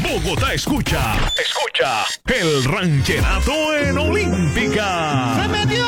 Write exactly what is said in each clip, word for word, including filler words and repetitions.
Bogotá escucha, escucha el ranchenato en Olímpica. ¡Se metió!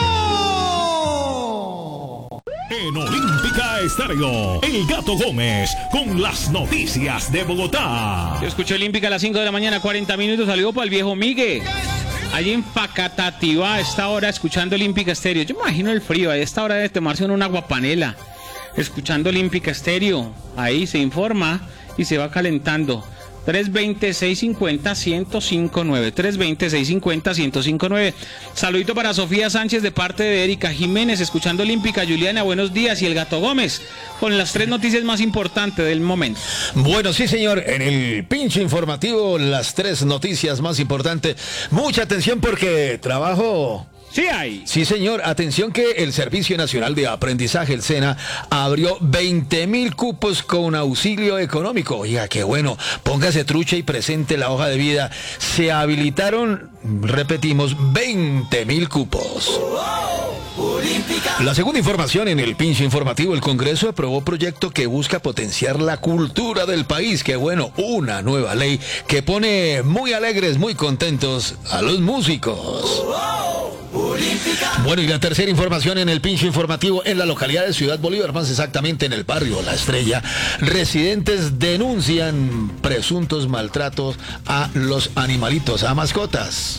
En Olímpica Estéreo, El Gato Gómez con las noticias de Bogotá. Yo escucho Olímpica a las cinco de la mañana, cuarenta minutos. Saludo para el viejo Migue. Allí en Facatativá, a esta hora, escuchando Olímpica Estéreo. Yo me imagino el frío, a esta hora de tomarse una aguapanela. Escuchando Olímpica Estéreo. Ahí se informa y se va calentando. tres veinte, seiscientos cincuenta, ciento cinco nueve. tres veinte, seiscientos cincuenta, ciento cinco nueve. Saludito para Sofía Sánchez de parte de Erika Jiménez, escuchando Olímpica. Juliana, buenos días. Y el Gato Gómez, con las tres noticias más importantes del momento. Bueno, sí, señor. En el pinche informativo, las tres noticias más importantes. Mucha atención porque trabajo... Sí hay. Sí, señor. Atención que el Servicio Nacional de Aprendizaje, el SENA, abrió veinte mil cupos con auxilio económico. Oiga, qué bueno. Póngase trucha y presente la hoja de vida. Se habilitaron, repetimos, veinte mil cupos. La segunda información en el pinche informativo, el Congreso aprobó proyecto que busca potenciar la cultura del país. Qué bueno, una nueva ley que pone muy alegres, muy contentos a los músicos. Bueno, y la tercera información en el pinche informativo, en la localidad de Ciudad Bolívar, más exactamente en el barrio La Estrella, residentes denuncian presuntos maltratos a los animalitos, a mascotas.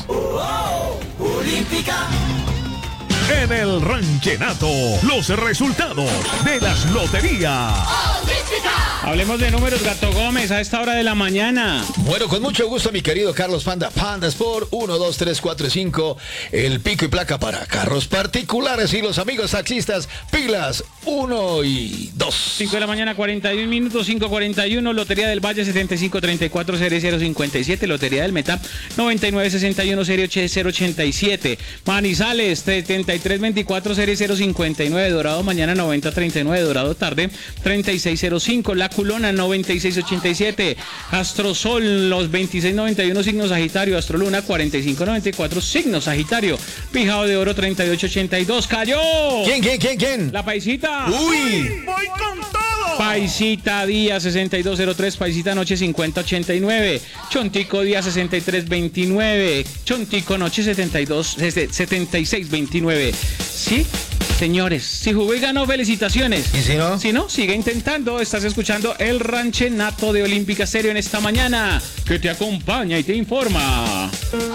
En el ranchenato, los resultados de las loterías. Hablemos de números, Gato Gómez, a esta hora de la mañana. Bueno, con mucho gusto, mi querido Carlos Panda. Panda Sport uno, dos, tres, cuatro y cinco. El pico y placa para carros particulares y los amigos taxistas. Pilas uno y dos. cinco de la mañana, cuarenta y un minutos, cinco cuarenta y uno. Lotería del Valle setenta y cinco treinta y cuatro, serie cero cincuenta y siete. Lotería del Meta noventa y nueve sesenta y uno, serie cero ochenta y siete. Manizales setenta y tres veinticuatro, serie cero cincuenta y nueve. Dorado mañana noventa treinta y nueve. Dorado tarde treinta y seis cero cinco. La Culona noventa y seis ochenta y siete. Astrosol los veintiséis noventa y uno, signo Sagitario. Astroluna cuarenta y cinco noventa y cuatro, signo Sagitario. Pijado de Oro treinta y ocho ochenta y dos. ¡Cayó! ¿Quién, quién, quién, quién? La Paisita. ¡Uy! ¡Voy con todo! Paisita Día sesenta y dos cero tres. Paisita Noche cincuenta ochenta y nueve. Chontico Día sesenta y tres veintinueve. Chontico Noche setenta y dos setenta y seis veintinueve. ¿Sí? Señores, si jugó y ganó, felicitaciones. ¿Y si no? Si no, sigue intentando. Estás escuchando el ranchenato de Olímpica Estéreo en esta mañana, que te acompaña y te informa.